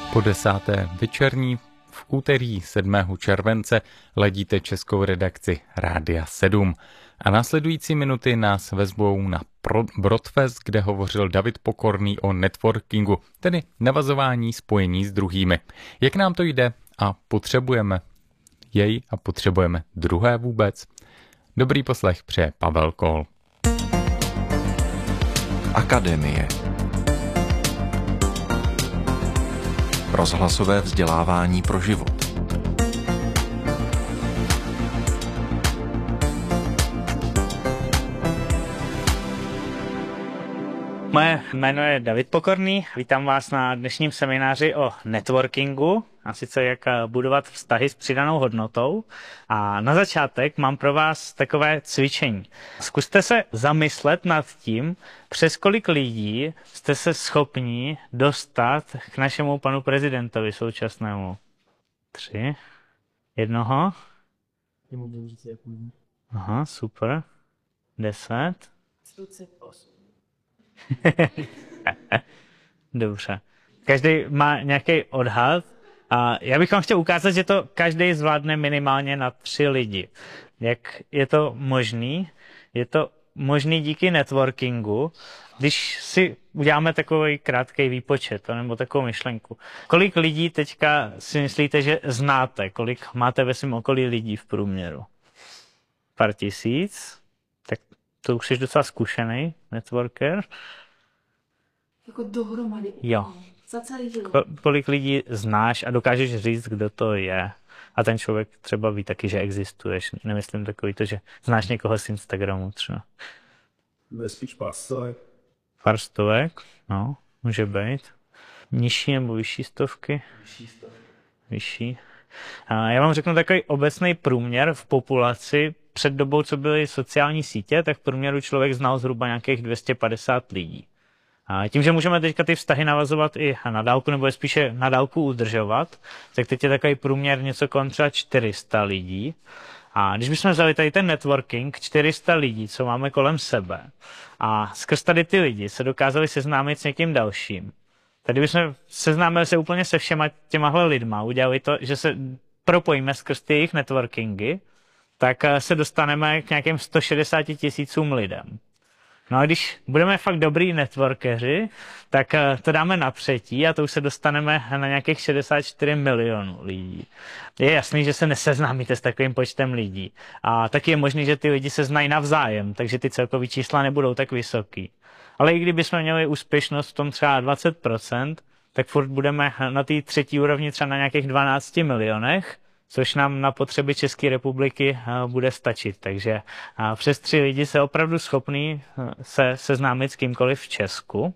Po 10. večerní v úterý 7. července ladíte českou redakci Rádia 7. A následující minuty nás vezmou na Broadfest, kde hovořil David Pokorný o networkingu, tedy navazování spojení s druhými. Jak nám to jde a potřebujeme jej a potřebujeme druhé vůbec? Dobrý poslech přeje Pavel Kohl. Akademie. Rozhlasové vzdělávání pro život. Moje jméno je David Pokorný, vítám vás na dnešním semináři o networkingu, a sice jak budovat vztahy s přidanou hodnotou. A na začátek mám pro vás takové cvičení. Zkuste se zamyslet nad tím, přes kolik lidí jste se schopni dostat k našemu panu prezidentovi současnému. 3. Jednoho. Aha, super. 10. 38. Dobře. Každý má nějaký odhad a já bych vám chtěl ukázat, že to každý zvládne minimálně na 3 lidi. Jak je to možný? Je to možný díky networkingu. Když si uděláme takový krátký výpočet nebo takovou myšlenku. Kolik lidí teďka si myslíte, že znáte? Kolik máte ve svém okolí lidí v průměru? Pár tisíc? Tak to už jsi docela zkušený networker. Jako dohromady. Jo. Za celý život. Kolik lidí znáš a dokážeš říct, kdo to je? A ten člověk třeba ví taky, že existuješ. Nemyslím takový to, že znáš někoho z Instagramu třeba. Spíš pár stovek. Pár stovek? No, může být. Nižší nebo vyšší stovky? Vyšší stovky. Vyšší. A já vám řeknu takový obecný průměr v populaci. Před dobou, co byly sociální sítě, tak v průměru člověk znal zhruba nějakých 250 lidí. A tím, že můžeme teďka ty vztahy navazovat i na dálku, nebo je spíše na dálku udržovat, tak teď je takový průměr něco kolem třeba 400 lidí. A když bychom vzali tady ten networking, 400 lidí, co máme kolem sebe, a skrz tady ty lidi se dokázali seznámit s někým dalším. Tady bychom seznámili se úplně se všema těmahle lidma, udělali to, že se propojíme skrz ty jejich networkingy, tak se dostaneme k nějakým 160 000 lidem. No a když budeme fakt dobrý networkeři, tak to dáme na třetí a to už se dostaneme na nějakých 64 milionů lidí. Je jasný, že se neseznámíte s takovým počtem lidí. A taky je možný, že ty lidi se znají navzájem, takže ty celkový čísla nebudou tak vysoký. Ale i kdybychom měli úspěšnost v tom třeba 20%, tak furt budeme na té třetí úrovni třeba na nějakých 12 milionech, což nám na potřeby České republiky bude stačit. Takže přes 3 lidi se opravdu schopný se seznámit s kýmkoliv v Česku.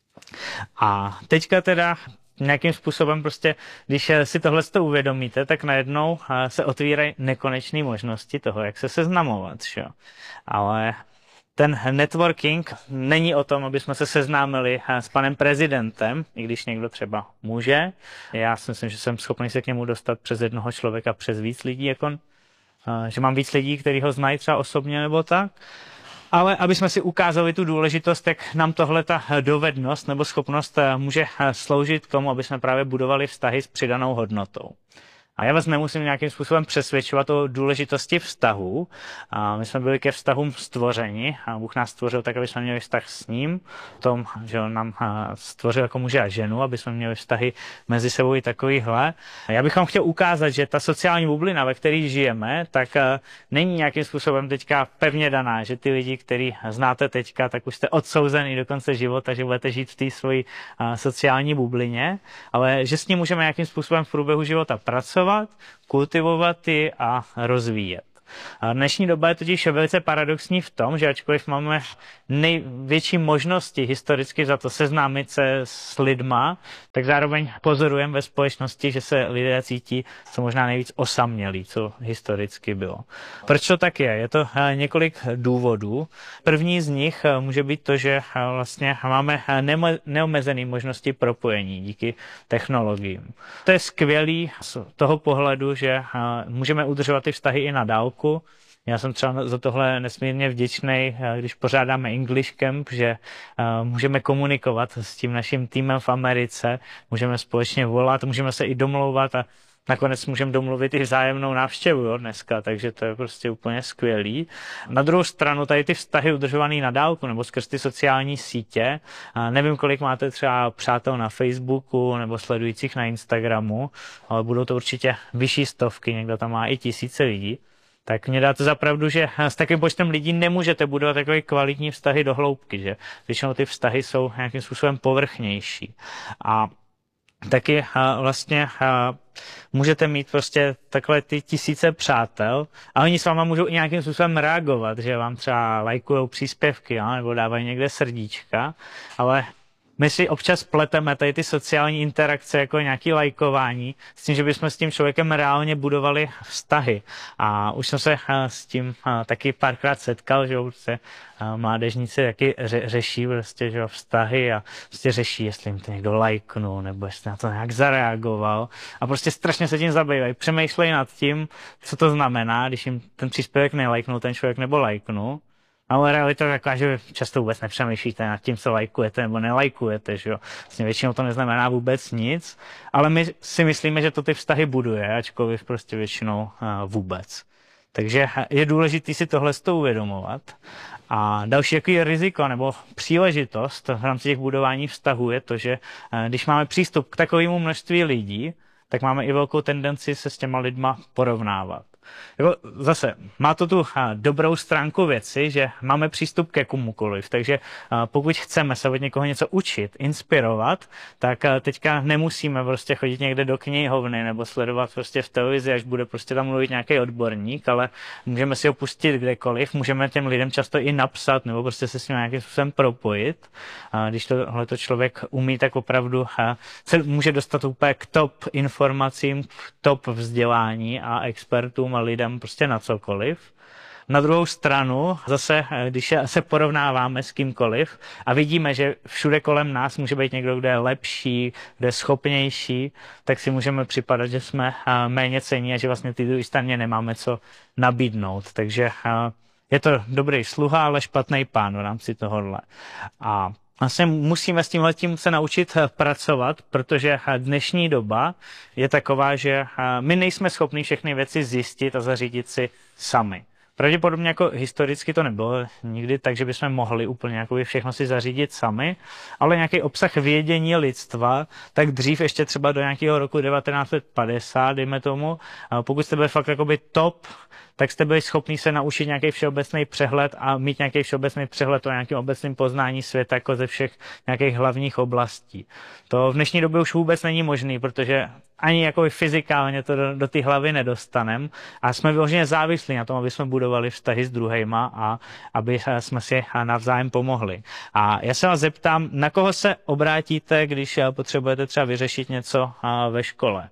A teďka teda nějakým způsobem prostě, když si tohle uvědomíte, tak najednou se otvírají nekonečné možnosti toho, jak se seznamovat. Šo? Ale ten networking není o tom, aby jsme se seznámili s panem prezidentem, i když někdo třeba může. Já si myslím, že jsem schopný se k němu dostat přes jednoho člověka, přes víc lidí, jako, že mám víc lidí, kteří ho znají třeba osobně nebo tak. Ale aby jsme si ukázali tu důležitost, jak nám tohle ta dovednost nebo schopnost může sloužit k tomu, aby jsme právě budovali vztahy s přidanou hodnotou. A já vás nemusím nějakým způsobem přesvědčovat o důležitosti vztahů. A my jsme byli ke vztahům stvořeni a Bůh nás stvořil tak, aby jsme měli vztah s ním. O tom, že on nám stvořil jako muže a ženu, aby jsme měli vztahy mezi sebou i takovýhle. Já bych vám chtěl ukázat, že ta sociální bublina, ve které žijeme, tak není nějakým způsobem teďka pevně daná, že ty lidi, který znáte teďka, tak už jste odsouzený do konce života, že budete žít v té svojí sociální bublině, ale že s ní můžeme nějakým způsobem v průběhu života pracovat, kultivovat ji a rozvíjet. A dnešní doba je totiž velice paradoxní v tom, že ačkoliv máme největší možnosti historicky za to seznámit se s lidma, tak zároveň pozorujeme ve společnosti, že se lidé cítí co možná nejvíc osamělí, co historicky bylo. Proč to tak je? Je to několik důvodů. První z nich může být to, že vlastně máme neomezené možnosti propojení díky technologiím. To je skvělý z toho pohledu, že můžeme udržovat ty vztahy i na dálku. Já jsem třeba za tohle nesmírně vděčný, když pořádáme English Camp, že můžeme komunikovat s tím naším týmem v Americe, můžeme společně volat, můžeme se i domlouvat a nakonec můžeme domluvit i vzájemnou návštěvu, jo, dneska, takže to je prostě úplně skvělý. Na druhou stranu tady ty vztahy udržované na dálku nebo skrz ty sociální sítě, nevím, kolik máte třeba přátel na Facebooku nebo sledujících na Instagramu, ale budou to určitě vyšší stovky, někdo tam má i tisíce lidí. Tak mě dáte za pravdu, že s takovým počtem lidí nemůžete budovat takové kvalitní vztahy do hloubky, že většinou ty vztahy jsou nějakým způsobem povrchnější. A taky vlastně můžete mít prostě takhle ty tisíce přátel a oni s váma můžou i nějakým způsobem reagovat, že vám třeba lajkujou příspěvky, jo, nebo dávají někde srdíčka, ale my si občas pleteme tady ty sociální interakce jako nějaké lajkování s tím, že bychom s tím člověkem reálně budovali vztahy. A už jsem se s tím taky párkrát setkal, že prostě mládežníci taky řeší prostě, že vztahy a prostě řeší, jestli jim to někdo lajknul nebo jestli na to nějak zareagoval. A prostě strašně se tím zabývají. Přemýšlejí nad tím, co to znamená, když jim ten příspěvek nelajknul ten člověk nebo lajknul. Ale realita je taková, že často vůbec nepřemýšlíte nad tím, co lajkujete nebo nelajkujete, že jo. Vlastně většinou to neznamená vůbec nic, ale my si myslíme, že to ty vztahy buduje, ačkoliv prostě většinou vůbec. Takže je důležité si tohle uvědomovat. A další jaký riziko nebo příležitost v rámci těch budování vztahů je to, že když máme přístup k takovému množství lidí, tak máme i velkou tendenci se s těma lidma porovnávat. Zase, má to tu dobrou stránku věci, že máme přístup ke komukoliv, takže pokud chceme se od někoho něco učit, inspirovat, tak teďka nemusíme prostě chodit někde do knihovny nebo sledovat prostě v televizi, až bude prostě tam mluvit nějaký odborník, ale můžeme si ho pustit kdekoliv, můžeme těm lidem často i napsat nebo prostě se s ním nějakým způsobem propojit. Když tohleto člověk umí, tak opravdu se může dostat úplně k top informacím, k top vzdělání a expertům a lidem prostě na cokoliv. Na druhou stranu, zase, když se porovnáváme s kýmkoliv a vidíme, že všude kolem nás může být někdo, kdo je lepší, kdo je schopnější, tak si můžeme připadat, že jsme méně cenní a že vlastně ty druhé straně nemáme co nabídnout. Takže je to dobrý sluha, ale špatný pán v rámci tohohle. A vlastně musíme s tímhletím se naučit pracovat, protože dnešní doba je taková, že my nejsme schopni všechny věci zjistit a zařídit si sami. Pravděpodobně jako historicky to nebylo nikdy tak, že bychom mohli úplně jako všechno si zařídit sami, ale nějaký obsah vědění lidstva, tak dřív ještě třeba do nějakého roku 1950, dejme tomu, pokud jste byli fakt jakoby top, tak jste byli schopni se naučit nějaký všeobecný přehled a mít nějaký všeobecný přehled o nějakém obecném poznání světa jako ze všech nějakých hlavních oblastí. To v dnešní době už vůbec není možný, protože ani jako fyzikálně to do té hlavy nedostaneme a jsme vyloženě závislí na tom, aby jsme budovali vztahy s druhejma a aby jsme si navzájem pomohli. A já se vás zeptám, na koho se obrátíte, když potřebujete třeba vyřešit něco ve škole?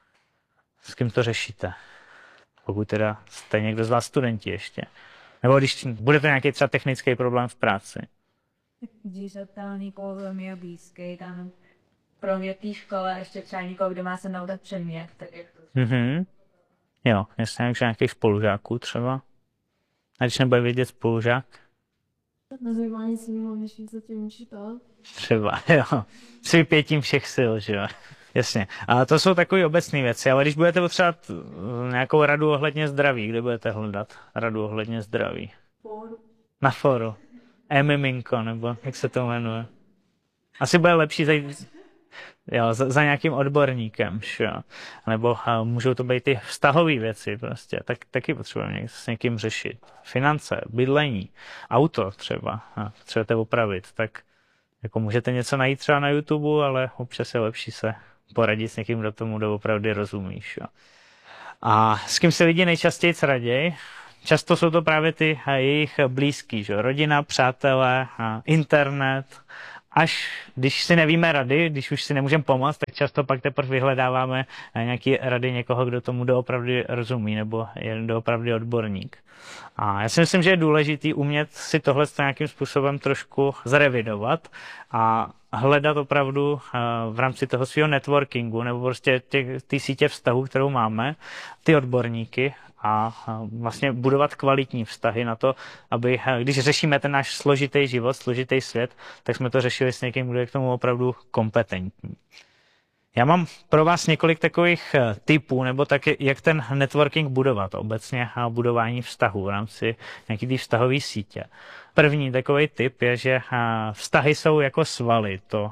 S kým to řešíte? Pokud teda jste někdo z vás studenti ještě. Nebo když budete nějaký třeba technický problém v práci. Když se ptal někoho velmi blízký, tam pro mě v té škole ještě třeba někoho, kdo má se naučit předmět, tak jak to... Jo, jasně, nějakých spolužáků třeba. A když nebude vědět spolužák? Na zajímání si mimo, než víc zatím učitel. Třeba, jo. S vypětím všech sil, že jo. Jasně. A to jsou takové obecné věci, ale když budete potřebovat nějakou radu ohledně zdraví, kde budete hledat radu ohledně zdraví? Fóru. Na fóru. Miminko, nebo jak se to jmenuje. Asi bude lepší za nějakým odborníkem, jo. Nebo můžou to být ty vztahové věci prostě, taky potřebujeme s někým řešit. Finance, bydlení, auto třeba, potřebujete opravit, tak jako můžete něco najít třeba na YouTube, ale občas je lepší se poradit s někým, kdo tomu doopravdy rozumíš. Jo. A s kým se lidi nejčastěji raději? Často jsou to právě ty jejich blízký, že? Rodina, přátelé, internet. Až když si nevíme rady, když už si nemůžeme pomoct, tak často pak teprve vyhledáváme nějaké rady někoho, kdo tomu doopravdy rozumí nebo je doopravdy odborník. A já si myslím, že je důležitý umět si tohle nějakým způsobem trošku zrevidovat a hledat opravdu v rámci toho svého networkingu nebo prostě ty sítě vztahů, kterou máme, ty odborníky a vlastně budovat kvalitní vztahy na to, aby, když řešíme ten náš složitý život, složitý svět, tak jsme to řešili s někým, kdo je k tomu opravdu kompetentní. Já mám pro vás několik takových tipů, nebo tak, jak ten networking budovat, obecně budování vztahů v rámci nějaký té vztahové sítě. První takový tip je, že vztahy jsou jako svaly. To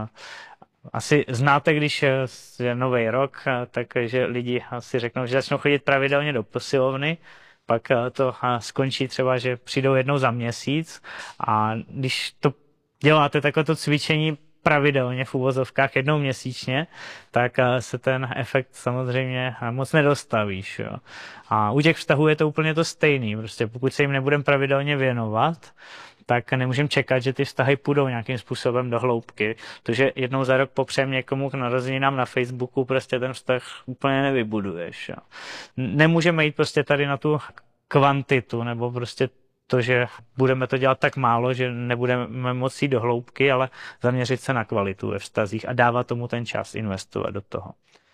asi znáte, když je nový rok, takže lidi si řeknou, že začnou chodit pravidelně do posilovny, pak to skončí třeba, že přijdou jednou za měsíc a když to děláte takovéto cvičení pravidelně v uvozovkách jednou měsíčně, tak se ten efekt samozřejmě moc nedostavíš. Jo. A u těch vztahů je to úplně to stejný. Prostě pokud se jim nebudeme pravidelně věnovat, tak nemůžeme čekat, že ty vztahy půjdou nějakým způsobem do hloubky. Protože jednou za rok popřem někomu k narozeninám na Facebooku prostě ten vztah úplně nevybuduješ. Jo. Nemůžeme jít prostě tady na tu kvantitu, nebo prostě to, že budeme to dělat tak málo, že nebudeme moci jít do hloubky, ale zaměřit se na kvalitu ve vztazích a dávat tomu ten čas, investovat do toho.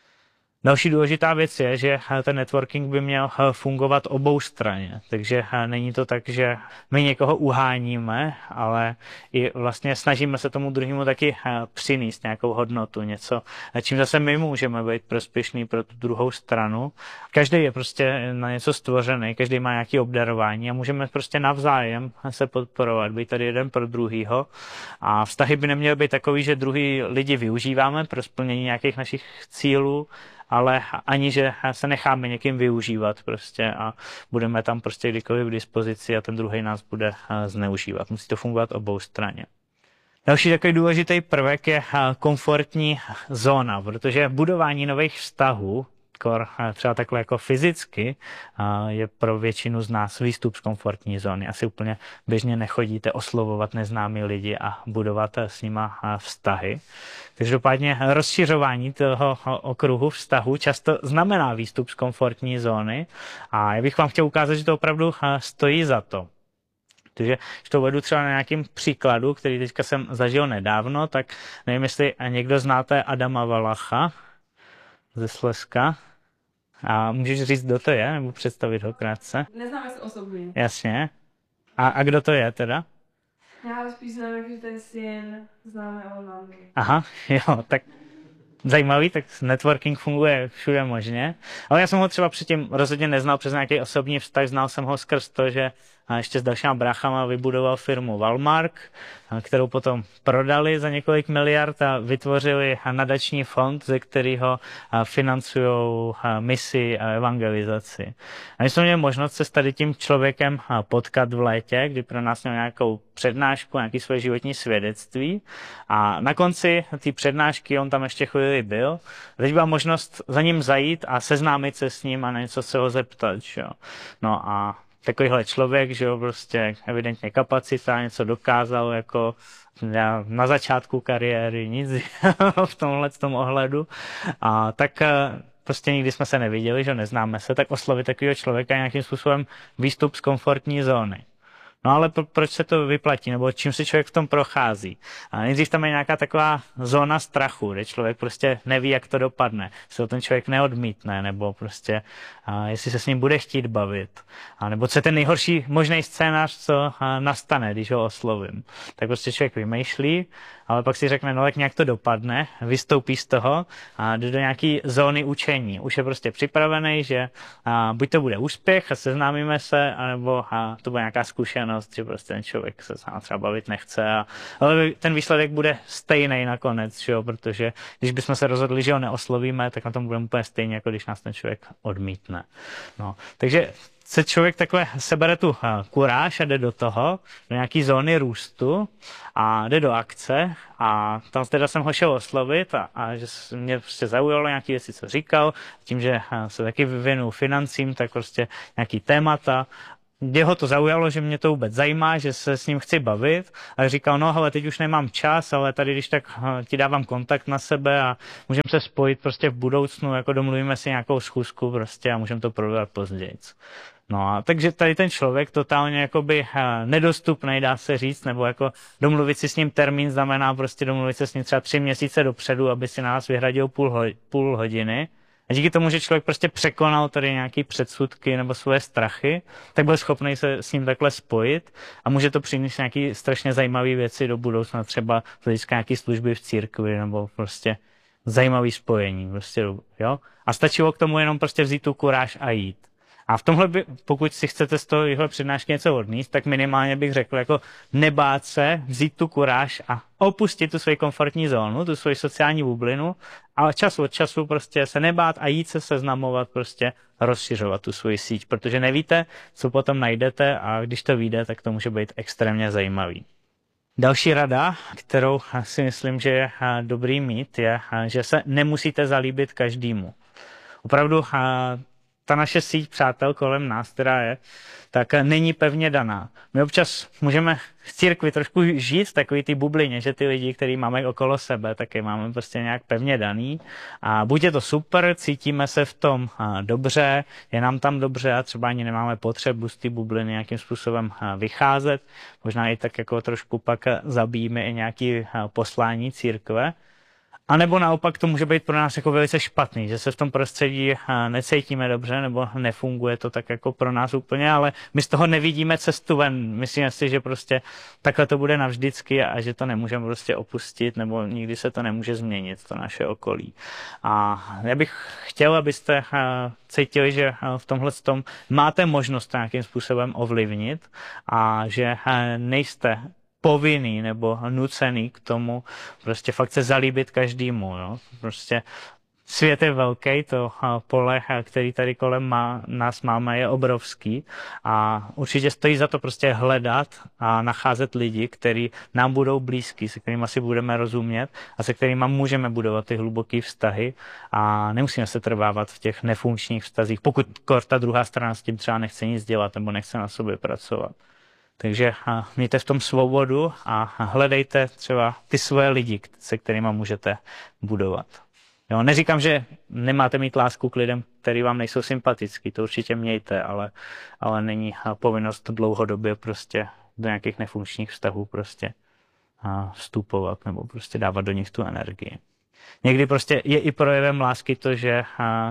Další důležitá věc je, že ten networking by měl fungovat oboustranně. Takže není to tak, že my někoho uháníme, ale i vlastně snažíme se tomu druhému taky přinést nějakou hodnotu, něco, čím zase my můžeme být prospěšný pro tu druhou stranu. Každý je prostě na něco stvořený, každý má nějaké obdarování a můžeme prostě navzájem se podporovat, být tady jeden pro druhýho. A vztahy by neměly být takový, že druhý lidi využíváme pro splnění nějakých našich cílů, ale ani, že se necháme někým využívat prostě a budeme tam prostě kdykoliv k dispozici a ten druhý nás bude zneužívat. Musí to fungovat oboustranně. Další takový důležitý prvek je komfortní zóna, protože budování nových vztahů, třeba takhle jako fyzicky, je pro většinu z nás výstup z komfortní zóny. Asi úplně běžně nechodíte oslovovat neznámý lidi a budovat s nima vztahy. Každopádně rozšiřování toho okruhu vztahu často znamená výstup z komfortní zóny a já bych vám chtěl ukázat, že to opravdu stojí za to. Takže když to uvedu třeba na nějakým příkladu, který teďka jsem zažil nedávno, tak nevím, jestli někdo znáte Adama Valacha ze Slezska. A můžeš říct, kdo to je, nebo představit ho krátce? Neznáme se osobně. Jasně. A kdo to je teda? Já spíš znám, že to je syn známé online. Aha, jo, tak zajímavý, tak networking funguje všude možně. Ale já jsem ho třeba předtím rozhodně neznal přes nějaký osobní vztah, znal jsem ho skrz to, že ještě s dalšíma bráchama vybudoval firmu Walmart, kterou potom prodali za několik miliard a vytvořili nadační fond, ze kterého financují misi a evangelizaci. A my jsme měli možnost se s tady tím člověkem potkat v létě, kdy pro nás měl nějakou přednášku, nějaké svoje životní svědectví a na konci té přednášky on tam ještě chvíli byl. A teď byla možnost za ním zajít a seznámit se s ním a na něco se ho zeptat. Že? No a takovýhle člověk, že jo, prostě evidentně kapacita, něco dokázal jako na začátku kariéry, nic v tomhletom ohledu. A tak prostě nikdy jsme se neviděli, že neznáme se, tak oslovit takového člověka nějakým způsobem výstup z komfortní zóny. No ale proč se to vyplatí, nebo čím si člověk v tom prochází? A nejdřív tam je nějaká taková zóna strachu, kde člověk prostě neví, jak to dopadne, jestli ho ten člověk neodmítne, nebo prostě jestli se s ním bude chtít bavit, a nebo co je ten nejhorší možný scénář, co nastane, když ho oslovím. Tak prostě člověk vymýšlí, ale pak si řekne, no tak nějak to dopadne, vystoupí z toho a jde do nějaký zóny učení. Už je prostě připravený, že buď to bude úspěch a seznámíme se, anebo to bude nějaká zkušenost, že prostě ten člověk se třeba bavit nechce. Ale ten výsledek bude stejný nakonec, že jo? Protože když bychom se rozhodli, že ho neoslovíme, tak na tom budeme úplně stejně, jako když nás ten člověk odmítne. No. Takže se člověk takhle sebere tu kuráž a jde do toho, do nějaký zóny růstu a jde do akce a tam teda jsem ho šel oslovit a že mě prostě zaujalo nějaké věci, co říkal, tím, že se taky vyvinu financím, tak prostě nějaký témata. Kde ho to zaujalo, že mě to vůbec zajímá, že se s ním chci bavit a říkal, no hele, teď už nemám čas, ale tady když tak ti dávám kontakt na sebe a můžeme se spojit prostě v budoucnu, jako domluvíme si nějakou schůzku prostě a můžeme to prodat později. No a takže tady ten člověk totálně jakoby nedostupný, dá se říct, nebo jako domluvit si s ním termín znamená prostě domluvit se s ním třeba 3 měsíce dopředu, aby si nás vyhradil půl hodiny. A díky tomu, že člověk prostě překonal tady nějaké předsudky nebo svoje strachy, tak byl schopný se s ním takhle spojit a může to přinést nějaké strašně zajímavé věci do budoucna, třeba z hlediska nějaké služby v církvi nebo prostě zajímavý spojení. Prostě, jo? A stačilo k tomu jenom prostě vzít tu kuráž a jít. A v tomhle, pokud si chcete z tohohle přednášky něco odníst, tak minimálně bych řekl, jako nebát se, vzít tu kuráž a opustit tu svoji komfortní zónu, tu svoji sociální bublinu, ale čas od času prostě se nebát a jít se seznamovat, prostě rozšiřovat tu svoji síť, protože nevíte, co potom najdete a když to vyjde, tak to může být extrémně zajímavý. Další rada, kterou si myslím, že je dobrý mít, je, že se nemusíte zalíbit každému. Opravdu ta naše síť přátel kolem nás, která je, tak není pevně daná. My občas můžeme v církvi trošku žít v takový ty bublině, že ty lidi, který máme okolo sebe, tak je máme prostě nějak pevně daný. A buď je to super, cítíme se v tom dobře, je nám tam dobře a třeba ani nemáme potřebu z té bubliny nějakým způsobem vycházet. Možná i tak jako trošku pak zabijíme i nějaké poslání církve. A nebo naopak to může být pro nás jako velice špatný, že se v tom prostředí necítíme dobře nebo nefunguje to tak jako pro nás úplně, ale my z toho nevidíme cestu ven. Myslíme si, že prostě takhle to bude navždycky a že to nemůžeme prostě opustit nebo nikdy se to nemůže změnit, to naše okolí. A já bych chtěl, abyste cítili, že v tomhle tom máte možnost to nějakým způsobem ovlivnit a že nejste povinný nebo nucený k tomu prostě fakt se zalíbit každému. Jo? Prostě svět je velký, to pole, který tady kolem nás máme, je obrovský a určitě stojí za to prostě hledat a nacházet lidi, kteří nám budou blízký, se kterými si budeme rozumět a se kterými můžeme budovat ty hluboké vztahy a nemusíme se trvávat v těch nefunkčních vztazích, pokud ta druhá strana s tím třeba nechce nic dělat nebo nechce na sobě pracovat. Takže mějte v tom svobodu a hledejte třeba ty svoje lidi, se kterými můžete budovat. Jo, neříkám, že nemáte mít lásku k lidem, který vám nejsou sympatický, to určitě mějte, ale není povinnost dlouhodobě prostě do nějakých nefunkčních vztahů prostě vstupovat nebo prostě dávat do nich tu energii. Někdy prostě je i projevem lásky to, že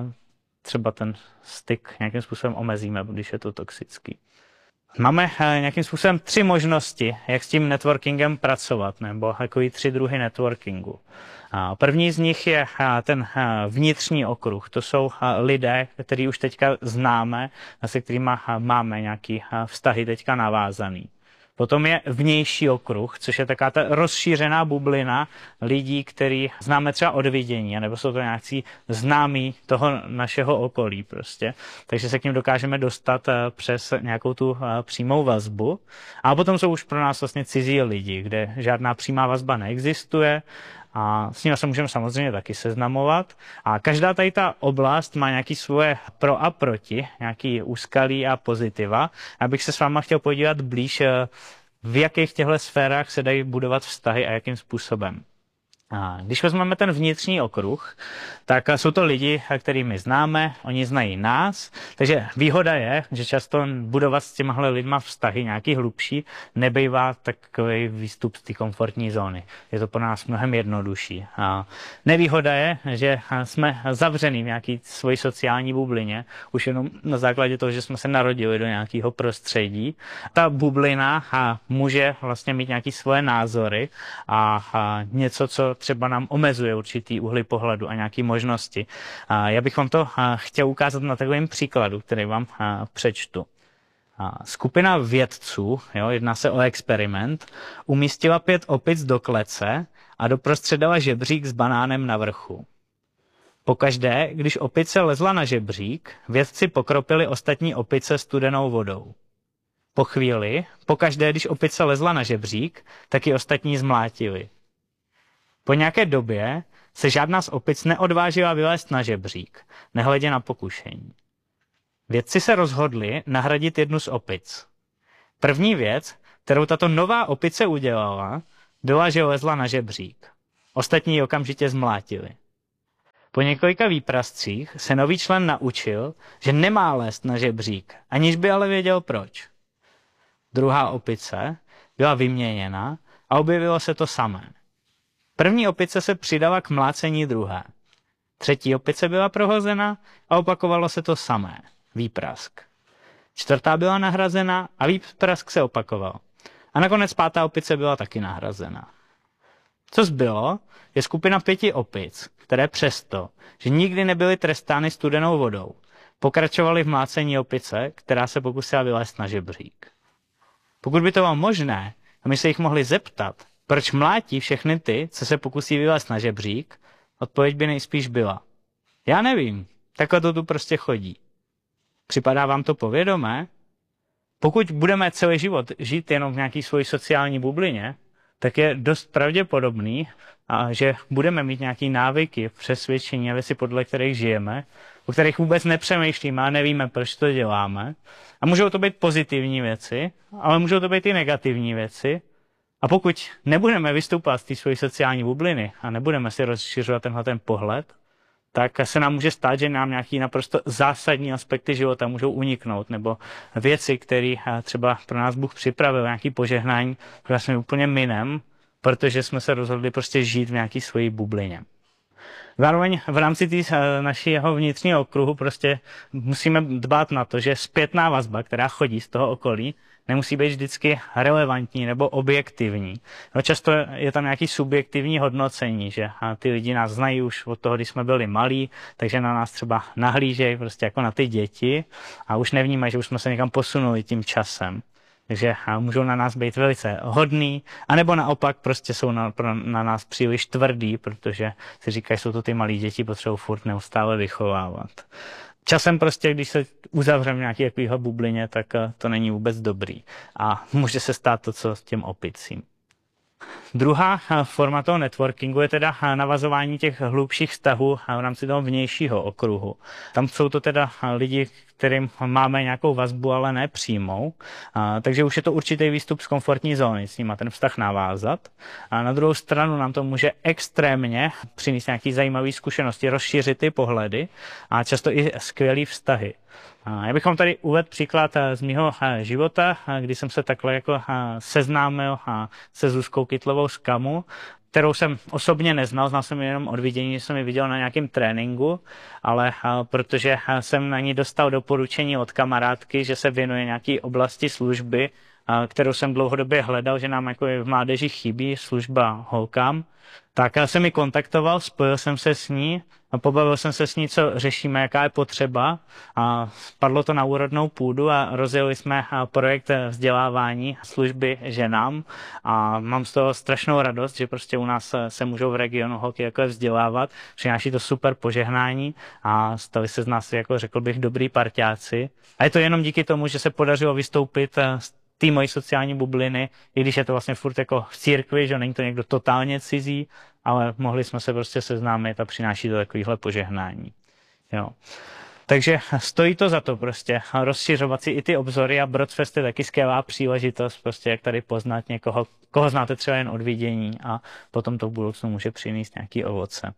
třeba ten styk nějakým způsobem omezíme, když je to toxický. Máme nějakým způsobem 3 možnosti, jak s tím networkingem pracovat, nebo takový 3 druhy networkingu. První z nich je ten vnitřní okruh. To jsou lidé, který už teďka známe a se kterými máme nějaký vztahy teďka navázaný. Potom je vnější okruh, což je taková ta rozšířená bublina lidí, který známe třeba od vidění, nebo jsou to nějaký známí toho našeho okolí prostě. Takže se k ním dokážeme dostat přes nějakou tu přímou vazbu. A potom jsou už pro nás vlastně cizí lidi, kde žádná přímá vazba neexistuje. A s nimi se můžeme samozřejmě taky seznamovat. A každá tady ta oblast má nějaké svoje pro a proti, nějaký úskalí a pozitiva. Abych se s váma chtěl podívat blíž, v jakých těchto sférách se dají budovat vztahy a jakým způsobem. A když vezmeme ten vnitřní okruh, tak jsou to lidi, který my známe, oni znají nás, takže výhoda je, že často budovat s těmahle lidma vztahy nějaký hlubší nebývá takový výstup z té komfortní zóny. Je to pro nás mnohem jednodušší. A nevýhoda je, že jsme zavřený v nějaký svojí sociální bublině, už jenom na základě toho, že jsme se narodili do nějakého prostředí. Ta bublina může vlastně mít nějaké svoje názory a něco, co třeba nám omezuje určitý úhly pohledu a nějaké možnosti. Já bych vám to chtěl ukázat na takovém příkladu, který vám přečtu. Skupina vědců, jedná se o experiment, umístila 5 opic do klece a doprostřed dala žebřík s banánem na vrchu. Pokaždé, když opice lezla na žebřík, vědci pokropili ostatní opice studenou vodou. Po chvíli, pokaždé, když opice lezla na žebřík, tak ji ostatní zmlátili. Po nějaké době se žádná z opic neodvážila vylézt na žebřík, nehledě na pokušení. Vědci se rozhodli nahradit jednu z opic. První věc, kterou tato nová opice udělala, byla, že lezla na žebřík. Ostatní ji okamžitě zmlátili. Po několika výprascích se nový člen naučil, že nemá lézt na žebřík, aniž by ale věděl proč. Druhá opice byla vyměněna a objevilo se to samé. První opice se přidala k mlácení druhé. Třetí opice byla prohozena a opakovalo se to samé. Výprask. Čtvrtá byla nahrazena a výprask se opakoval. A nakonec pátá opice byla taky nahrazena. Co zbylo, je skupina 5 opic, které přesto, že nikdy nebyly trestány studenou vodou, pokračovaly v mlácení opice, která se pokusila vylézt na žebřík. Pokud by to bylo možné, a my se jich mohli zeptat, proč mlátí všechny ty, co se pokusí vylézt na žebřík, odpověď by nejspíš byla: já nevím, takhle to tu prostě chodí. Připadá vám to povědomé? Pokud budeme celý život žít jenom v nějaké svojí sociální bublině, tak je dost pravděpodobný, že budeme mít nějaké návyky, přesvědčení a věci, podle kterých žijeme, o kterých vůbec nepřemýšlíme a nevíme, proč to děláme. A můžou to být pozitivní věci, ale můžou to být i negativní věci. A pokud nebudeme vystupovat z té své sociální bubliny a nebudeme si rozšiřovat ten pohled, tak se nám může stát, že nám nějaký naprosto zásadní aspekty života můžou uniknout, nebo věci, které třeba pro nás Bůh připravil, nějaké požehnání, které jsme úplně minem, protože jsme se rozhodli prostě žít v nějaké své bublině. Zároveň v rámci našeho vnitřního okruhu prostě musíme dbát na to, že zpětná vazba, která chodí z toho okolí, nemusí být vždycky relevantní nebo objektivní. No, často je tam nějaký subjektivní hodnocení, že ty lidi nás znají už od toho, když jsme byli malí, takže na nás třeba nahlížejí prostě jako na ty děti a už nevnímají, že už jsme se někam posunuli tím časem. Takže můžou na nás být velice hodný, anebo naopak prostě jsou na nás příliš tvrdý, protože si říkají, jsou to ty malí děti, potřebují furt neustále vychovávat. Časem prostě, když se uzavřeme v nějaké takovéhle bublině, tak to není vůbec dobrý. A může se stát to, co s těm opicím. Druhá forma toho networkingu je teda navazování těch hlubších vztahů v rámci toho vnějšího okruhu. Tam jsou to teda lidi, kterým máme nějakou vazbu, ale ne přímou. Takže už je to určitý výstup z komfortní zóny, s nima ten vztah navázat. A na druhou stranu nám to může extrémně přinést nějaké zajímavé zkušenosti, rozšířit ty pohledy a často i skvělé vztahy. Já bych vám tady uvedl příklad z mého života, kdy jsem se takhle jako seznámil se Zuzkou Kytlovou z KAMu, kterou jsem osobně neznal, znal jsem ji jenom od vidění, že jsem ji viděl na nějakém tréninku, ale protože jsem na ní dostal doporučení od kamarádky, že se věnuje nějaké oblasti služby, kterou jsem dlouhodobě hledal, že nám jako v mládeži chybí služba holkám, tak jsem ji kontaktoval, spojil jsem se s ní a pobavil jsem se s ní, co řešíme, jaká je potřeba. A spadlo to na úrodnou půdu a rozjeli jsme projekt vzdělávání služby ženám a mám z toho strašnou radost, že prostě u nás se můžou v regionu holky jako vzdělávat, přináší to super požehnání a stali se z nás, jako řekl bych, dobrý parťáci. A je to jenom díky tomu, že se podařilo vystoupit z té mojí sociální bubliny, i když je to vlastně furt jako v církvi, že není to někdo totálně cizí, ale mohli jsme se prostě seznámit a přináší to takovýhle požehnání. Jo. Takže stojí to za to prostě rozšiřovat si i ty obzory a Brodfest je taky skvělá příležitost, prostě jak tady poznat někoho, koho znáte třeba jen od vidění a potom to v budoucnu může přinést nějaký ovoce.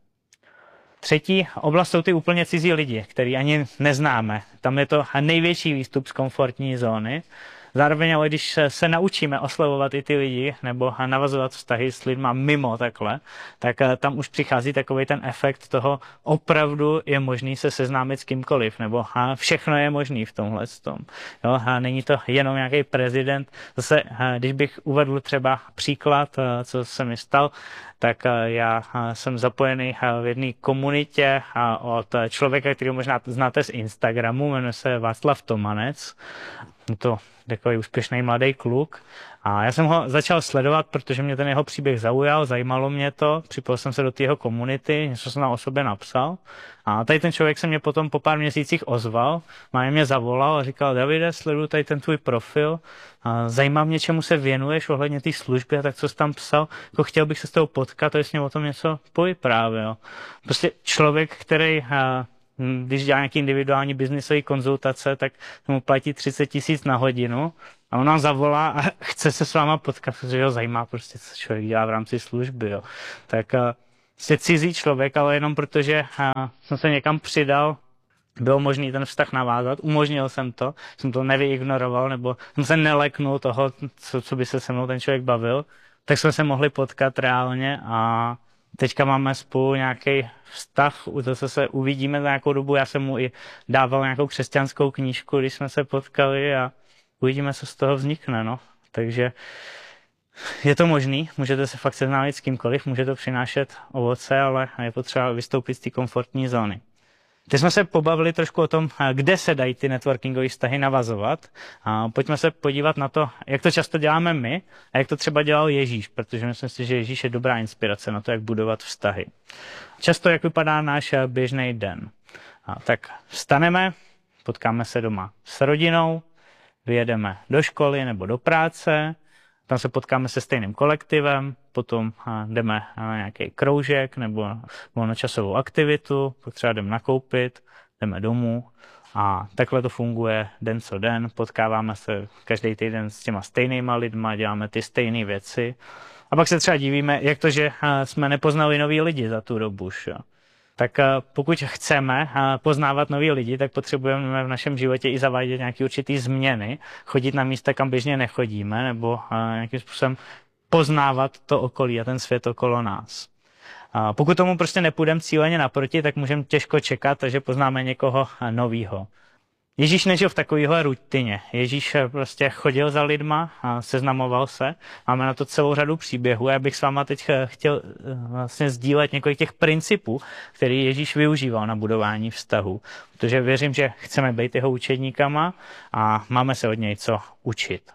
Třetí oblast jsou ty úplně cizí lidi, který ani neznáme. Tam je to největší výstup z komfortní zóny. Zároveň ale když se naučíme oslovovat i ty lidi nebo navazovat vztahy s lidma mimo takhle, tak tam už přichází takový ten efekt toho, opravdu je možný se seznámit s kýmkoliv, nebo všechno je možný v tomhle tom. Jo, není to jenom nějaký prezident. Zase, když bych uvedl třeba příklad, co se mi stal, tak já jsem zapojený v jedné komunitě od člověka, který možná znáte z Instagramu, jmenuje se Václav Tomanec. Je to takový úspěšný mladý kluk. A já jsem ho začal sledovat, protože mě ten jeho příběh zaujal, zajímalo mě to, připojil jsem se do té jeho komunity, něco jsem o sobě napsal. A tady ten člověk se mě potom po pár měsících ozval, mě zavolal a říkal: Davide, sleduju tady ten tvůj profil, zajímá mě, čemu se věnuješ ohledně té služby, a tak co jsi tam psal, jako chtěl bych se s tebou potkat, a jsi mě o tom něco povyprávěl. Prostě člověk, který když dělá nějaký individuální biznisové konzultace, tak mu platí 30 000 na hodinu a on nám zavolá a chce se s váma potkat, protože ho zajímá prostě, co člověk dělá v rámci služby. Jo. Tak jste cizí člověk, ale jenom protože jsem se někam přidal, bylo možný ten vztah navázat, umožnil jsem to nevyignoroval, nebo jsem se neleknul toho, co by se se mnou ten člověk bavil, tak jsme se mohli potkat reálně a Teďka máme spolu nějaký vztah, zase se uvidíme za nějakou dobu. Já jsem mu i dával nějakou křesťanskou knížku, když jsme se potkali a uvidíme, co z toho vznikne. No. Takže je to možný, můžete se fakt seznámit s kýmkoliv, může to přinášet ovoce, ale je potřeba vystoupit z té komfortní zóny. Teď jsme se pobavili trošku o tom, kde se dají ty networkingové vztahy navazovat. A pojďme se podívat na to, jak to často děláme my a jak to třeba dělal Ježíš, protože myslím si, že Ježíš je dobrá inspirace na to, jak budovat vztahy. Často, jak vypadá náš běžný den. Tak vstaneme, potkáme se doma s rodinou, vyjedeme do školy nebo do práce, tam se potkáme se stejným kolektivem, potom jdeme na nějaký kroužek nebo volnočasovou aktivitu, pak třeba jdeme nakoupit, jdeme domů a takhle to funguje den co den, potkáváme se každý týden s těma stejnýma lidma, děláme ty stejné věci a pak se třeba divíme, jak to, že jsme nepoznali nový lidi za tu dobu. Tak pokud chceme poznávat nový lidi, tak potřebujeme v našem životě i zavádět nějaké určité změny, chodit na místa, kam běžně nechodíme, nebo nějakým způsobem poznávat to okolí a ten svět okolo nás. Pokud tomu prostě nepůjdeme cíleně naproti, tak můžeme těžko čekat, že poznáme někoho novýho. Ježíš nežil v takovéhle rutině. Ježíš prostě chodil za lidma a seznamoval se. Máme na to celou řadu příběhů. Já bych s váma teď chtěl vlastně sdílet několik těch principů, který Ježíš využíval na budování vztahu. Protože věřím, že chceme být jeho učedníkama a máme se od něj co učit.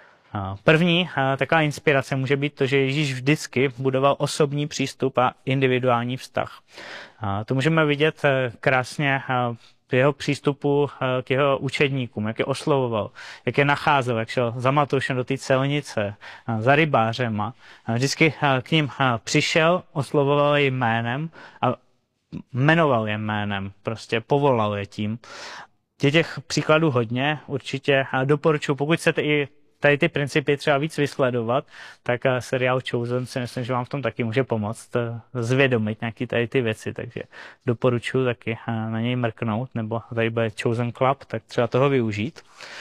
První taková inspirace může být to, že Ježíš vždycky budoval osobní přístup a individuální vztah. To můžeme vidět krásně v jeho přístupu k jeho učedníkům, jak je oslovoval, jak je nacházel, jak šel za Matoušem do té celnice, za rybářema. Vždycky k ním přišel, oslovoval je jménem a jmenoval je jménem, prostě povolal je tím. Je těch příkladů hodně, určitě doporučuji, pokud chcete i tady ty principy třeba víc vysledovat, tak seriál Chosen si myslím, že vám v tom taky může pomoct zvědomit nějaké tady ty věci, takže doporučuji taky na něj mrknout, nebo tady bude Chosen Club, tak třeba toho využít.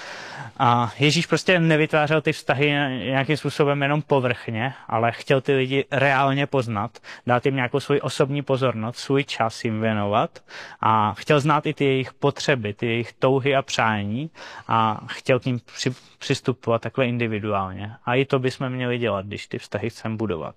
A Ježíš prostě nevytvářel ty vztahy nějakým způsobem jenom povrchně, ale chtěl ty lidi reálně poznat, dát jim nějakou svoji osobní pozornost, svůj čas jim věnovat a chtěl znát i ty jejich potřeby, ty jejich touhy a přání a chtěl k ním přistupovat takhle individuálně. A i to bychom měli dělat, když ty vztahy chceme budovat.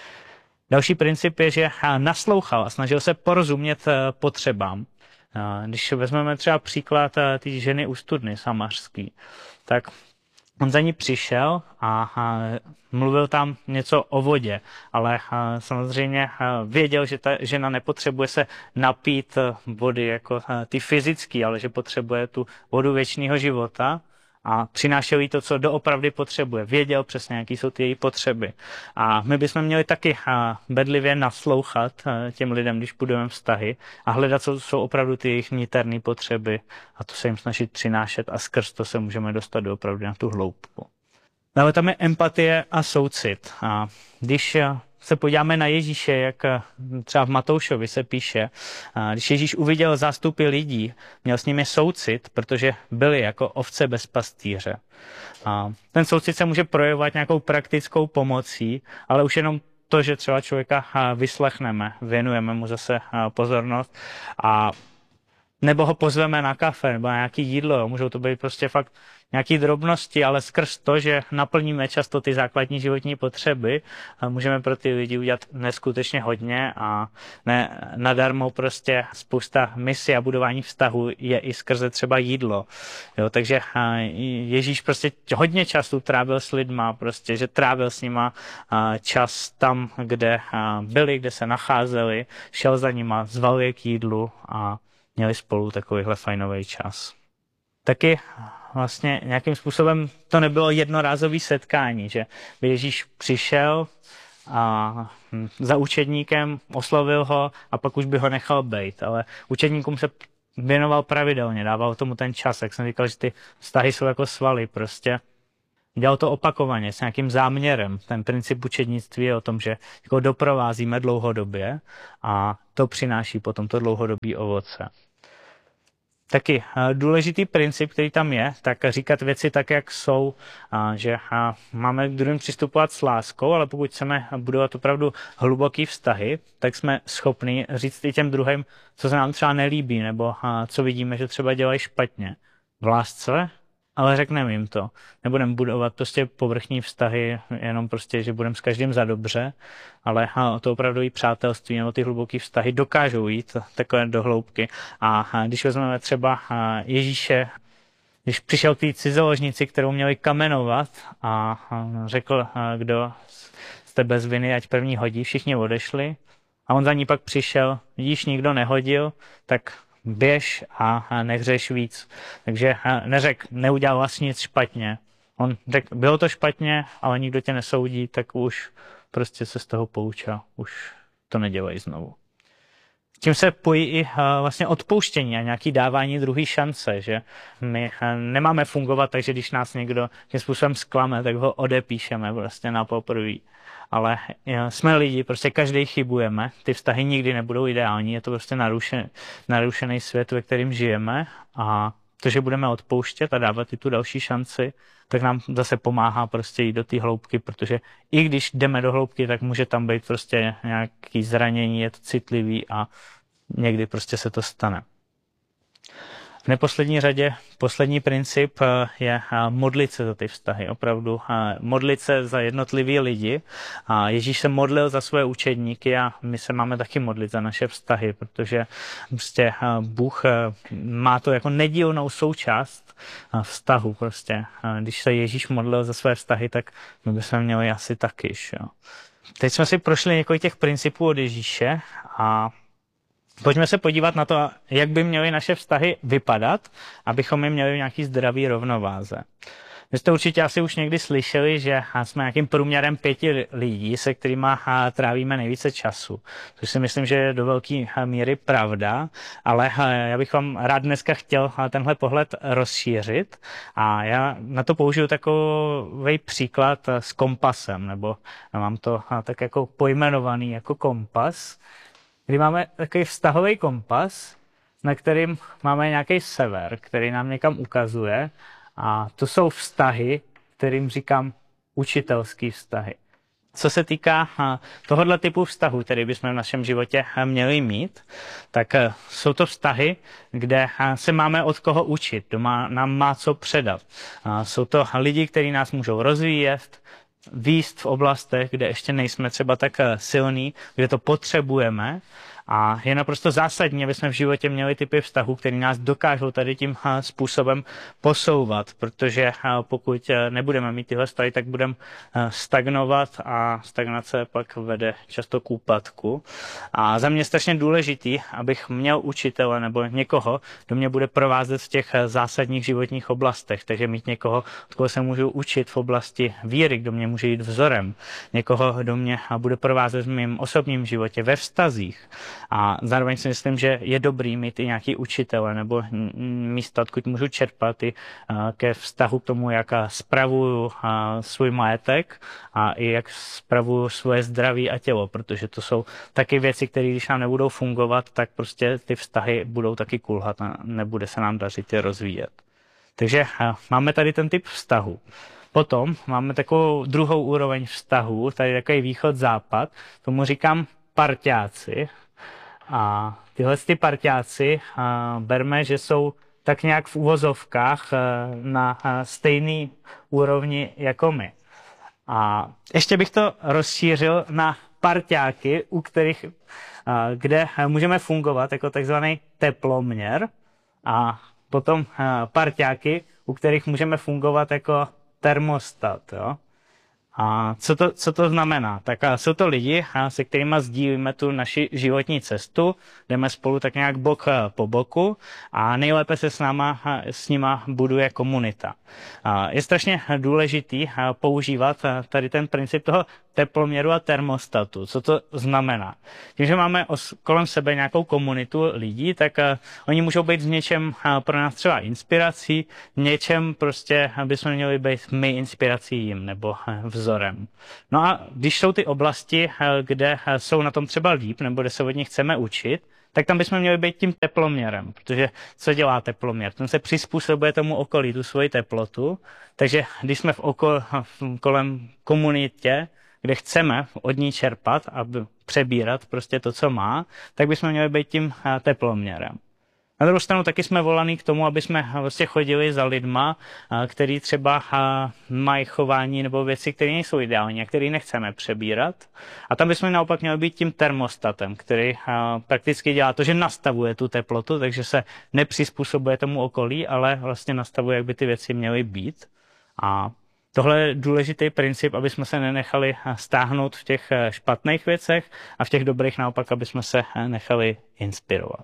Další princip je, že naslouchal a snažil se porozumět potřebám. Když vezmeme třeba příklad té ženy u studny samařský, tak on za ní přišel a mluvil tam něco o vodě, ale samozřejmě věděl, že ta žena nepotřebuje se napít vody jako ty fyzický, ale že potřebuje tu vodu věčného života a přinášel jí to, co doopravdy potřebuje. Věděl přesně, jaký jsou ty její potřeby. A my bychom měli taky bedlivě naslouchat těm lidem, když budujeme vztahy a hledat, co jsou opravdu ty jejich niterné potřeby a to se jim snažit přinášet a skrz to se můžeme dostat doopravdy na tu hloubku. Dále tam je empatie a soucit. A když se podíváme na Ježíše, jak třeba v Matoušovi se píše, když Ježíš uviděl zástupy lidí, měl s nimi soucit, protože byli jako ovce bez pastýře. A ten soucit se může projevovat nějakou praktickou pomocí, ale už jenom to, že třeba člověka vyslechneme, věnujeme mu zase pozornost a nebo ho pozveme na kafe nebo na nějaké jídlo. Můžou to být prostě fakt nějaké drobnosti, ale skrz to, že naplníme často ty základní životní potřeby, můžeme pro ty lidi udělat neskutečně hodně a ne nadarmo prostě spousta misí a budování vztahu je i skrze třeba jídlo. Jo, takže Ježíš prostě hodně času trávil s lidma, prostě, že trávil s nima čas tam, kde byli, kde se nacházeli, šel za nima, zval je k jídlu a měli spolu takovýhle fajnový čas. Taky vlastně nějakým způsobem to nebylo jednorázový setkání, že by Ježíš přišel a za učedníkem oslovil ho a pak už by ho nechal bejt, ale učedníkům se věnoval pravidelně, dával tomu ten čas, jak jsem říkal, že ty vztahy jsou jako svaly prostě. Dělal to opakovaně, s nějakým záměrem. Ten princip učednictví je o tom, že jako doprovázíme dlouhodobě a to přináší potom to dlouhodobé ovoce. taky důležitý princip, který tam je, tak říkat věci tak, jak jsou, že máme k druhým přistupovat s láskou, ale pokud chceme budovat opravdu hluboký vztahy, tak jsme schopni říct i těm druhým, co se nám třeba nelíbí, nebo co vidíme, že třeba dělají špatně. V lásce, ale řekneme jim to. Nebudeme budovat prostě povrchní vztahy, jenom prostě, že budeme s každým za dobře, ale to opravdový přátelství nebo ty hluboký vztahy dokážou jít takové do hloubky. A když vezmeme třeba Ježíše, když přišel k té cizoložnici, kterou měli kamenovat a řekl, kdo jste bez viny, ať první hodí, všichni odešli. A on za ní pak přišel, vidíš, nikdo nehodil, tak běž a nehřeš víc. Takže neřekl, neudělal vlastně nic špatně. On řekl, bylo to špatně, ale nikdo tě nesoudí, tak už prostě se z toho poučil. Už to nedělej znovu. Tím se pojí i vlastně odpouštění a nějaký dávání druhý šance, že my nemáme fungovat tak, že když nás někdo tím způsobem zklame, tak ho odepíšeme vlastně na poprví. Ale jsme lidi, prostě každý chybujeme, ty vztahy nikdy nebudou ideální, je to prostě narušený svět, ve kterým žijeme a to, že budeme odpouštět a dávat i tu další šanci, tak nám zase pomáhá prostě jít do té hloubky, protože i když jdeme do hloubky, tak může tam být prostě nějaký zranění, je to citlivý a někdy prostě se to stane. V neposlední řadě poslední princip je modlit se za ty vztahy. Opravdu modlit se za jednotlivý lidi. Ježíš se modlil za své učedníky a my se máme taky modlit za naše vztahy, protože prostě Bůh má to jako nedílnou součást vztahu. Prostě. Když se Ježíš modlil za své vztahy, tak my bychom měli asi taky. Jo. Teď jsme si prošli několik těch principů od Ježíše a pojďme se podívat na to, jak by měly naše vztahy vypadat, abychom je měli v nějaký zdravý rovnováze. Vy jste určitě asi už někdy slyšeli, že jsme nějakým průměrem 5 lidí, se kterými trávíme nejvíce času. Což si myslím, že je do velké míry pravda, ale já bych vám rád dneska chtěl tenhle pohled rozšířit a já na to použiju takový příklad s kompasem, nebo mám to tak jako pojmenovaný jako kompas, kdy máme takový vztahový kompas, na kterým máme nějaký sever, který nám někam ukazuje. A to jsou vztahy, kterým říkám učitelský vztahy. Co se týká tohoto typu vztahu, který bychom v našem životě měli mít, tak jsou to vztahy, kde se máme od koho učit, kdo nám má co předat. Jsou to lidi, kteří nás můžou rozvíjet, výst v oblastech, kde ještě nejsme třeba tak silní, kde to potřebujeme. A je naprosto zásadní, aby jsme v životě měli typy vztahů, které nás dokážou tady tím způsobem posouvat, protože pokud nebudeme mít tyhle vztahy, tak budeme stagnovat a stagnace pak vede často k úpadku. A za mě je strašně důležitý, abych měl učitele nebo někoho, kdo mě bude provázet v těch zásadních životních oblastech, takže mít někoho, od koho se můžu učit v oblasti víry, kdo mě může jít vzorem, někoho, kdo mě bude provázet v mém osobním životě, ve vztazích. A zároveň si myslím, že je dobrý mít i nějaký učitele nebo místa, odkud můžu čerpat i ke vztahu k tomu, jak spravuju svůj majetek a i jak spravuju svoje zdraví a tělo, protože to jsou taky věci, které když nám nebudou fungovat, tak prostě ty vztahy budou taky kulhat a nebude se nám dařit je rozvíjet. Takže máme tady ten typ vztahu. Potom máme takovou druhou úroveň vztahu, tady takový východ-západ, tomu říkám parťáci. A tyhle parťáci berme, že jsou tak nějak v uvozovkách na stejné úrovni jako my. A ještě bych to rozšířil na parťáky, u kterých, kde můžeme fungovat jako takzvaný teploměr a potom parťáky, u kterých můžeme fungovat jako termostat. Jo? A co to znamená? Tak jsou to lidi, se kterými sdílíme tu naši životní cestu, jdeme spolu tak nějak bok po boku a nejlépe se s nima buduje komunita. Je strašně důležitý používat tady ten princip toho teploměru a termostatu. Co to znamená? Tím, že máme kolem sebe nějakou komunitu lidí, tak oni můžou být v něčem pro nás třeba inspirací, v něčem prostě bychom měli být my inspirací jim nebo vzorem. No a když jsou ty oblasti, kde jsou na tom třeba líp nebo kde se od nich chceme učit, tak tam bychom měli být tím teploměrem, protože co dělá teploměr? Ten se přizpůsobuje tomu okolí, tu svoji teplotu, takže když jsme kolem komunitě, kde chceme od ní čerpat a přebírat prostě to, co má, tak bychom měli být tím teploměrem. Na druhou stranu taky jsme volaní k tomu, aby jsme vlastně chodili za lidma, který třeba mají chování nebo věci, které nejsou ideální a které nechceme přebírat. A tam bychom naopak měli být tím termostatem, který prakticky dělá to, že nastavuje tu teplotu, takže se nepřizpůsobuje tomu okolí, ale vlastně nastavuje, jak by ty věci měly být. A tohle je důležitý princip, aby jsme se nenechali stáhnout v těch špatných věcech a v těch dobrých naopak, aby jsme se nechali inspirovat.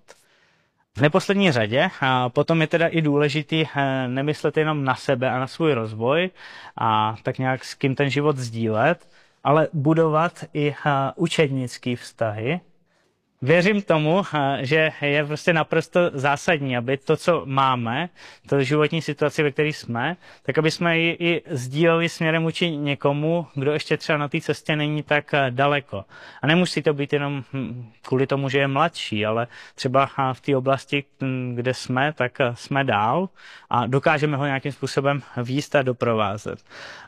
V neposlední řadě a potom je teda i důležitý nemyslet jenom na sebe a na svůj rozvoj a tak nějak s kým ten život sdílet, ale budovat i učednický vztahy. Věřím tomu, že je prostě naprosto zásadní, aby to, co máme, to životní situaci, ve které jsme, tak aby jsme ji i sdíleli směrem vůči někomu, kdo ještě třeba na té cestě není tak daleko. A nemusí to být jenom kvůli tomu, že je mladší, ale třeba v té oblasti, kde jsme, tak jsme dál a dokážeme ho nějakým způsobem vést a doprovázet.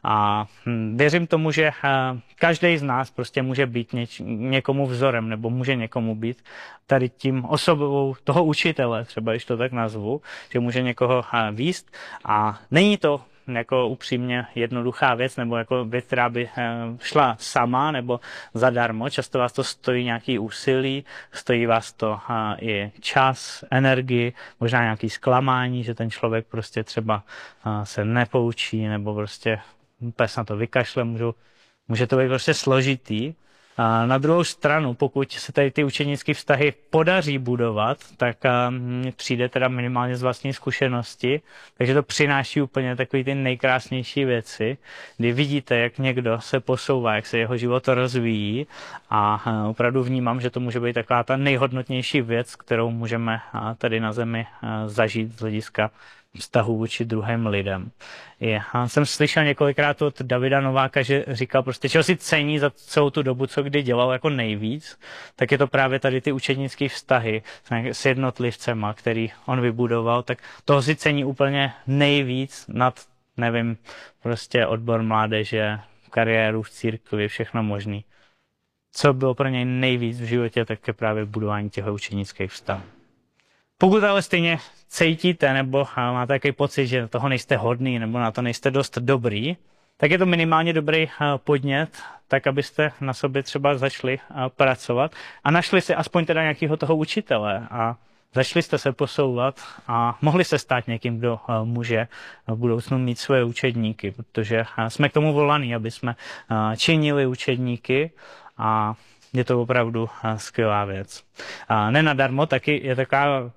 A věřím tomu, že každý z nás prostě může být někomu vzorem nebo může někomu být tady tím osobou toho učitele, třeba když to tak nazvu, že může někoho vést a není to jako upřímně jednoduchá věc nebo jako věc, která by šla sama nebo zadarmo. Často vás to stojí nějaký úsilí, stojí vás to i čas, energii, možná nějaký zklamání, že ten člověk prostě třeba se nepoučí nebo prostě pes na to vykašle, může to být prostě složitý. A na druhou stranu, pokud se tady ty učenické vztahy podaří budovat, tak přijde teda minimálně z vlastní zkušenosti, takže to přináší úplně takové ty nejkrásnější věci, kdy vidíte, jak někdo se posouvá, jak se jeho život rozvíjí a opravdu vnímám, že to může být taková ta nejhodnotnější věc, kterou můžeme tady na zemi zažít z hlediska vztahu vůči druhým lidem. Já jsem slyšel několikrát od Davida Nováka, že říkal prostě, čeho si cení za celou tu dobu, co kdy dělal jako nejvíc, tak je to právě tady ty učednické vztahy s jednotlivcema, který on vybudoval, tak toho si cení úplně nejvíc nad, nevím, prostě odbor mládeže, kariéru v církvi, všechno možný. Co bylo pro něj nejvíc v životě, tak je právě budování těch učednických vztahů. Pokud ale stejně cítíte nebo máte takový pocit, že toho nejste hodný nebo na to nejste dost dobrý, tak je to minimálně dobrý podnět, tak abyste na sobě třeba začali pracovat a našli si aspoň teda nějakého toho učitele a začali jste se posouvat a mohli se stát někým, kdo může v budoucnu mít svoje učedníky, protože jsme k tomu volaní, aby jsme činili učedníky a je to opravdu skvělá věc. Nenadarmo taky je taková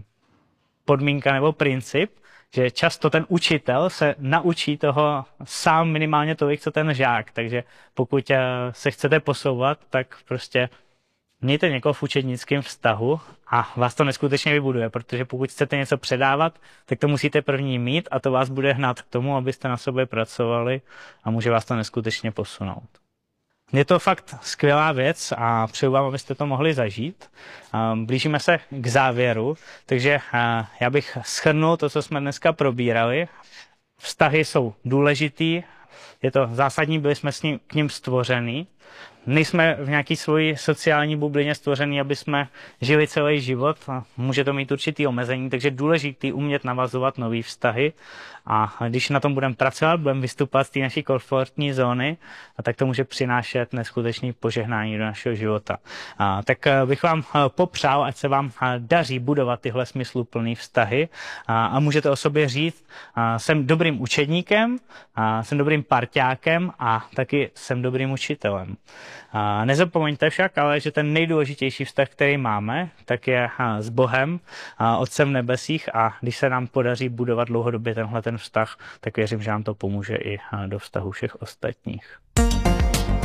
podmínka nebo princip, že často ten učitel se naučí toho sám minimálně tolik, co ten žák. Takže pokud se chcete posouvat, tak prostě mějte někoho v učednickém vztahu a vás to neskutečně vybuduje, protože pokud chcete něco předávat, tak to musíte první mít a to vás bude hnát k tomu, abyste na sobě pracovali a může vás to neskutečně posunout. Je to fakt skvělá věc a přeju vám, abyste to mohli zažít. Blížíme se k závěru, takže já bych shrnul to, co jsme dneska probírali. Vztahy jsou důležitý, je to zásadní, byli jsme k ním stvoření. Nejsme v nějaké svoji sociální bublině stvoření, aby jsme žili celý život a může to mít určitý omezení, takže je důležitý umět navazovat nový vztahy a když na tom budeme pracovat, budeme vystupovat z té naší komfortní zóny, a tak to může přinášet neskutečné požehnání do našeho života. Tak bych vám popřál, ať se vám daří budovat tyhle smysluplné vztahy a můžete o sobě říct, jsem dobrým učedníkem, jsem dobrým parťákem a taky jsem dobrým učitelem. Nezapomeňte však, ale že ten nejdůležitější vztah, který máme, tak je s Bohem, Otcem v nebesích a když se nám podaří budovat dlouhodobě tenhle ten vztah, tak věřím, že nám to pomůže i do vztahu všech ostatních.